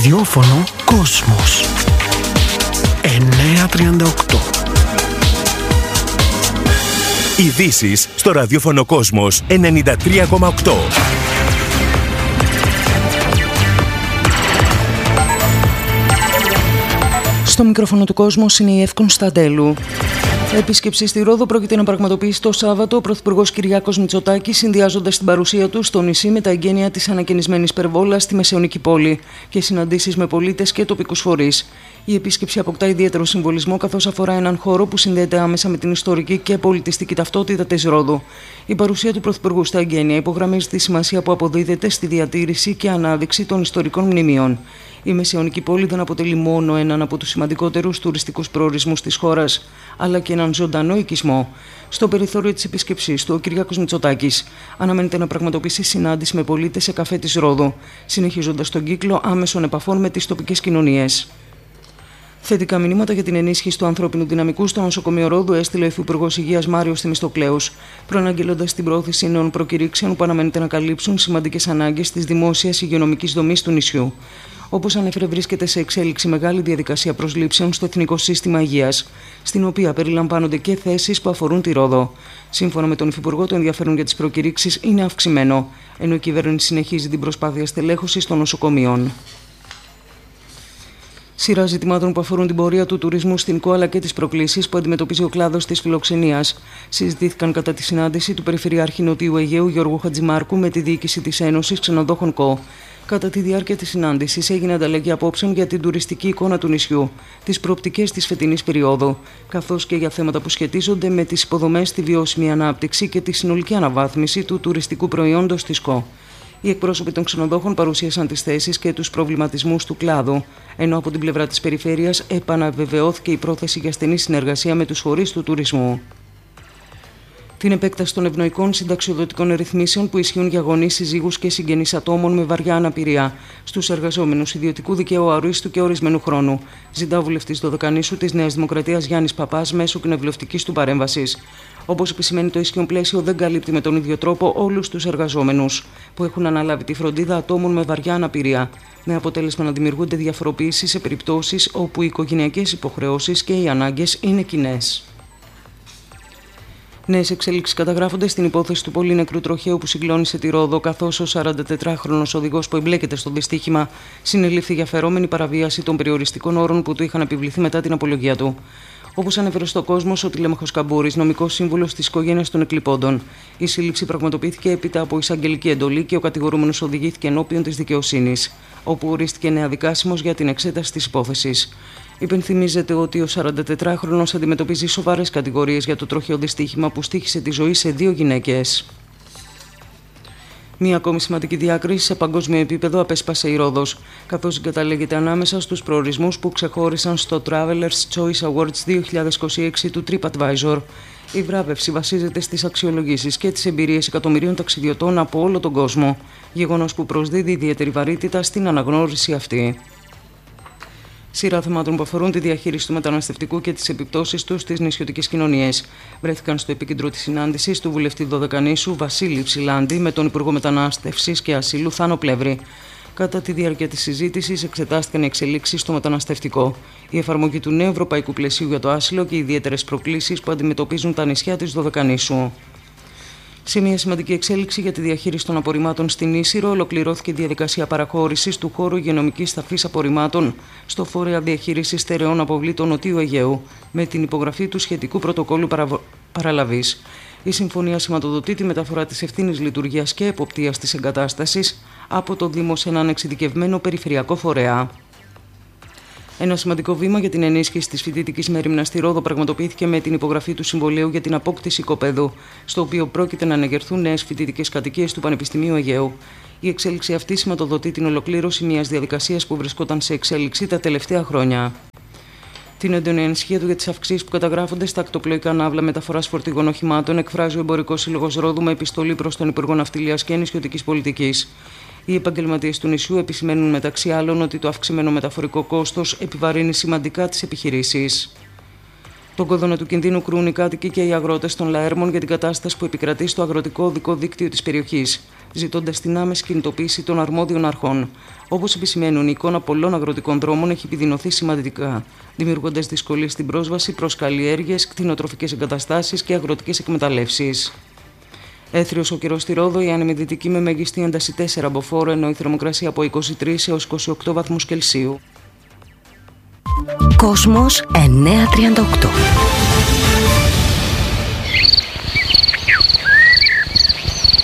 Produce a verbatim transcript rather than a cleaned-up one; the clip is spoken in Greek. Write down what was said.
Ραδιόφωνο Κόσμος εννιακόσια τριάντα οκτώ. Ειδήσεις στο ραδιόφωνο Κόσμος ενενήντα τρία κόμμα οκτώ. Στο μικρόφωνο του Κόσμος είναι η Εύη Κωνσταντέλου. Επίσκεψη στη Ρόδο πρόκειται να πραγματοποιήσει το Σάββατο ο Πρωθυπουργός Κυριάκος Μητσοτάκης, συνδυάζοντας την παρουσία του στο νησί με τα εγγένεια της ανακαινισμένης υπερβόλας στη Μεσαιωνική πόλη και συναντήσεις με πολίτες και τοπικούς φορείς. Η επίσκεψη αποκτά ιδιαίτερο συμβολισμό, καθώς αφορά έναν χώρο που συνδέεται άμεσα με την ιστορική και πολιτιστική ταυτότητα της Ρόδου. Η παρουσία του Πρωθυπουργού στα εγγένεια υπογραμμίζει τη σημασία που αποδίδεται στη διατήρηση και ανάδειξη των ιστορικών μνημείων. Η Μεσαιωνική πόλη δεν αποτελεί μόνο έναν από τους σημαντικότερους τουριστικούς προορισμούς της χώρας, αλλά και έναν ζωντανό οικισμό. Στο περιθώριο της επίσκεψής του, ο Κυριάκος Μητσοτάκης αναμένεται να πραγματοποιήσει συνάντηση με πολίτες σε καφέ της Ρόδου, συνεχίζοντας τον κύκλο άμεσων επαφών με τις τοπικές κοινωνίες. Θετικά μηνύματα για την ενίσχυση του ανθρώπινου δυναμικού στο νοσοκομείο Ρόδου έστειλε ο Υφυπουργός Υγείας Μάριος Θεμιστοκλέους, προαναγγέλλοντας την πρόθεση νέων προκηρύξεων που αναμένεται να καλύψουν σημαντικές ανάγκες της δημόσιας υγειονομικής δομής του νησιού. Όπως ανέφερε, βρίσκεται σε εξέλιξη μεγάλη διαδικασία προσλήψεων στο Εθνικό Σύστημα Υγείας, στην οποία περιλαμβάνονται και θέσεις που αφορούν τη Ρόδο. Σύμφωνα με τον Υφυπουργό, το ενδιαφέρον για τις προκηρύξεις είναι αυξημένο, ενώ η κυβέρνηση συνεχίζει την προσπάθεια στελέχωσης των νοσοκομείων. Σειρά ζητημάτων που αφορούν την πορεία του τουρισμού στην ΚΟ αλλά και τις προκλήσεις που αντιμετωπίζει ο κλάδος της φιλοξενίας συζητήθηκαν κατά τη συνάντηση του Περιφερειάρχη Νοτιού Αιγαίου Γιώργου Χατζημάρκου με τη διοίκηση της Ένωσης Ξενοδόχων ΚΟ. Κατά τη διάρκεια της συνάντησης έγινε ανταλλαγή απόψεων για την τουριστική εικόνα του νησιού, τις προοπτικές της φετινής περίοδου, καθώς και για θέματα που σχετίζονται με τις υποδομές, τη βιώσιμη ανάπτυξη και τη συνολική αναβάθμιση του τουριστικού προϊόντος της ΚΟ. Οι εκπρόσωποι των ξενοδόχων παρουσίασαν τις θέσεις και τους προβληματισμούς του κλάδου, ενώ από την πλευρά της περιφέρειας επαναβεβαιώθηκε η πρόθεση για στενή συνεργασία με τους φορείς του τουρισμού. Την επέκταση των ευνοϊκών συνταξιοδοτικών ρυθμίσεων που ισχύουν για γονείς, συζύγους και συγγενείς ατόμων με βαριά αναπηρία στους εργαζόμενους ιδιωτικού δικαίου αορίστου και ορισμένου χρόνου, ζητά ο βουλευτής Δωδεκανήσου της Νέας Δημοκρατίας Γιάννης Παπάς μέσω κοινοβουλευτικής του παρέμβασης. Όπως επισημαίνει, το ισχύον πλαίσιο δεν καλύπτει με τον ίδιο τρόπο όλους τους εργαζόμενους που έχουν αναλάβει τη φροντίδα ατόμων με βαριά αναπηρία, με αποτέλεσμα να δημιουργούνται διαφοροποιήσεις σε περιπτώσεις όπου οι οικογενειακές υποχρεώσεις και οι ανάγκες είναι κοινές. Νέες εξέλιξεις καταγράφονται στην υπόθεση του πολύ νεκρού τροχαίου που συγκλώνησε τη Ρόδο, καθώς ο σαραντατετράχρονος οδηγός που εμπλέκεται στο δυστύχημα συνελήφθη για φερόμενη παραβίαση των περιοριστικών όρων που του είχαν επιβληθεί μετά την απολογία του. Όπως ανέφερε στο Κόσμος ο Τηλέμαχος Καμπούρης, νομικός σύμβουλος της οικογένειας των εκλειπώντων, η σύλληψη πραγματοποιήθηκε έπειτα από εισαγγελική εντολή και ο κατηγορούμενος οδηγήθηκε ενώπιον της δικαιοσύνης, όπου ορίστηκε νέα δικάσιμος για την εξέταση της υπόθεσης. Υπενθυμίζεται ότι ο σαραντατετράχρονος αντιμετωπίζει σοβαρές κατηγορίες για το τροχαίο δυστύχημα που στοίχησε τη ζωή σε δύο γυναίκες. Μία ακόμη σημαντική διάκριση σε παγκόσμιο επίπεδο απέσπασε η Ρόδος, καθώς εγκαταλέγεται ανάμεσα στους προορισμούς που ξεχώρισαν στο Travelers Choice Awards δύο χιλιάδες είκοσι έξι του TripAdvisor. Η βράβευση βασίζεται στις αξιολογήσεις και τις εμπειρίες εκατομμυρίων ταξιδιωτών από όλο τον κόσμο, γεγονός που προσδίδει ιδιαίτερη βαρύτητα στην αναγνώριση αυτή. Σειρά θεμάτων που αφορούν τη διαχείριση του μεταναστευτικού και τις επιπτώσεις του στις νησιωτικές κοινωνίες βρέθηκαν στο επίκεντρο της συνάντησης του βουλευτή Δωδεκανήσου Βασίλη Ψηλάντη με τον Υπουργό Μετανάστευσης και Ασύλου Θάνο Πλεύρη. Κατά τη διάρκεια της συζήτησης εξετάστηκαν οι εξελίξεις στο μεταναστευτικό, η εφαρμογή του νέου ευρωπαϊκού πλαισίου για το άσυλο και οι ιδιαίτερες προκλήσεις που αντιμετωπίζουν τα νησιά της Δωδεκανήσου. Σε μια σημαντική εξέλιξη για τη διαχείριση των απορριμμάτων στην Ίσυρο, ολοκληρώθηκε η διαδικασία παραχώρησης του χώρου υγειονομικής ταφής απορριμμάτων στο Φορέα Διαχείρισης Στερεών Αποβλήτων Νοτιού Αιγαίου, με την υπογραφή του σχετικού πρωτοκόλλου παραβο... παραλαβής. Η συμφωνία σηματοδοτεί τη μεταφορά της ευθύνης λειτουργίας και εποπτείας της εγκατάστασης από το Δήμο σε έναν εξειδικευμένο περιφερειακό φορέα. Ένα σημαντικό βήμα για την ενίσχυση της φοιτητικής μέριμνας στη Ρόδο πραγματοποιήθηκε με την υπογραφή του Συμβολέου για την απόκτηση οικοπαίδου, στο οποίο πρόκειται να ανεγερθούν νέες φοιτητικές κατοικίες του Πανεπιστημίου Αιγαίου. Η εξέλιξη αυτή σηματοδοτεί την ολοκλήρωση μιας διαδικασίας που βρισκόταν σε εξέλιξη τα τελευταία χρόνια. Την έντονη ανησυχία του για τις αυξήσεις που καταγράφονται στα ακτοπλοϊκά ναύλα μεταφοράς φορτηγών οχημάτων εκφράζει ο Εμπορικός Σύλλογος Ρόδου με επιστολή προς τον Υπουργό Ναυτιλίας και Νησιωτικής Πολιτικής. Οι επαγγελματίες του νησιού επισημαίνουν μεταξύ άλλων ότι το αυξημένο μεταφορικό κόστος επιβαρύνει σημαντικά τις επιχειρήσεις. Τον κόδωνα του κινδύνου κρούν οι κάτοικοι και οι αγρότες των Λαέρμων για την κατάσταση που επικρατεί στο αγροτικό οδικό δίκτυο της περιοχής. ζητώντας την άμεση κινητοποίηση των αρμόδιων αρχών. Όπως επισημαίνουν, η εικόνα πολλών αγροτικών δρόμων έχει επιδεινωθεί σημαντικά, δημιουργώντας δυσκολίες στην πρόσβαση προς καλλιέργειες, κτηνοτροφικές εγκαταστάσεις και αγροτικές εκμεταλλεύσεις. Έθριος ο καιρός στη Ρόδο, η άνεμη με μέγιστη ένταση τέσσερα μποφόρ, ενώ η θερμοκρασία από είκοσι τρεις έως είκοσι οκτώ βαθμούς Κελσίου. Κόσμος εννιακόσια τριάντα οκτώ.